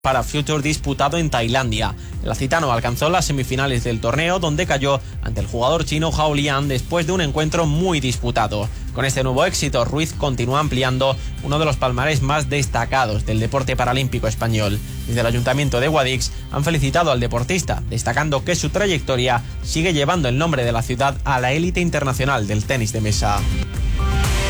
para Future disputado en Tailandia. El acitano alcanzó las semifinales del torneo, donde cayó ante el jugador chino Hao Liang después de un encuentro muy disputado. Con este nuevo éxito, Ruiz continúa ampliando uno de los palmarés más destacados del deporte paralímpico español. Desde el Ayuntamiento de Guadix han felicitado al deportista, destacando que su trayectoria sigue llevando el nombre de la ciudad a la élite internacional del tenis de mesa.